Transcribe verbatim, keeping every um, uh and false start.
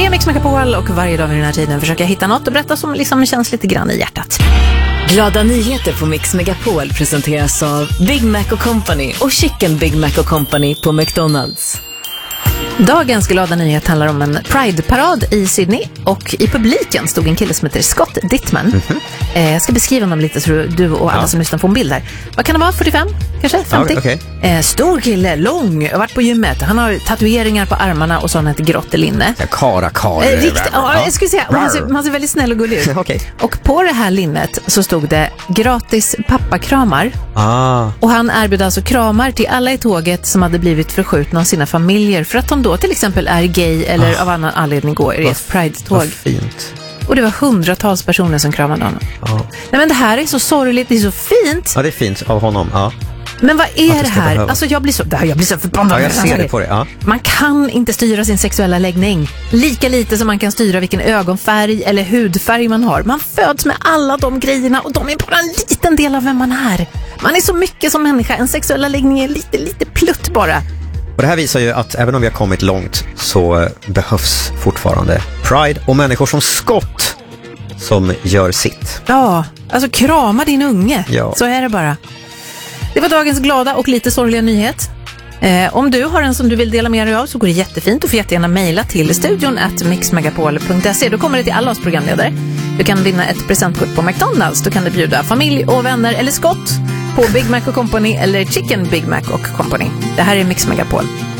Det är Mix Megapol och varje dag vid den här tiden försöker jag hitta något och berätta som liksom känns lite grann i hjärtat. Glada nyheter på Mix Megapol presenteras av Big Mac och Company och Chicken Big Mac och Company på McDonald's. Dagens glada nyhet handlar om en Pride-parad i Sydney och i publiken stod en kille som heter Scott Dittman. Mm-hmm. eh, jag ska beskriva honom lite så du och alla ja. som lyssnar får en bild här. Vad kan det vara? fyrtiofem? Kanske? femtio? Ja, okay. eh, stor kille, lång, har varit på gymmet. Han har tatueringar på armarna och så har han ett grått linne. Ja, kara, kara. Eh, rikt, ja, jag skulle säga. Han ser, han ser väldigt snäll och gullig ut. Okay. Och på det här linnet så stod det gratis pappakramar. Ah. Och han erbjöd alltså kramar till alla i tåget som hade blivit förskjutna av sina familjer för att de då till exempel är gay eller ah. av annan anledning går i ett Pride-tåg. Vad fint. Och det var hundratals personer som kramade honom. Ah. Nej, men det här är så sorgligt, det är så fint. Ja, det är fint av honom, ja. Men vad är det, det här? Behöva. Alltså jag blir så, jag blir så förbannad. Ja, jag ser det på det, ja. Man kan inte styra sin sexuella läggning. Lika lite som man kan styra vilken ögonfärg eller hudfärg man har. Man föds med alla de grejerna och de är bara en liten del av vem man är. Man är så mycket som människa. En sexuella läggning är lite, lite plutt bara. Och det här visar ju att även om vi har kommit långt så behövs fortfarande Pride och människor som Scott som gör sitt. Ja, alltså krama din unge. Ja. Så är det bara. Det var dagens glada och lite sorgliga nyhet. Eh, om du har en som du vill dela med dig av så går det jättefint. Du får jättegärna mejla till studion at mixmegapol punkt se. Då kommer det till alla oss programledare. Du kan vinna ett presentkort på McDonald's. Då kan du bjuda familj och vänner eller Scott på Big Mac och Company eller Chicken Big Mac och Company. Det här är Mix Megapol.